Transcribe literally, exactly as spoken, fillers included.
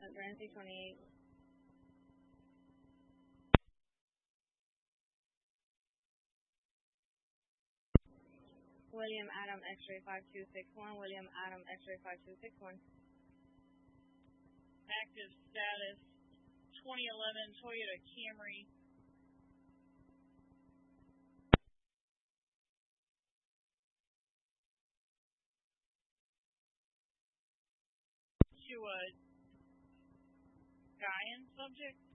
Atlantic twenty-eight. William Adam X-ray five two six one. William Adam X-ray five two six one. Active status twenty eleven Toyota Camry. To a Guyana subject.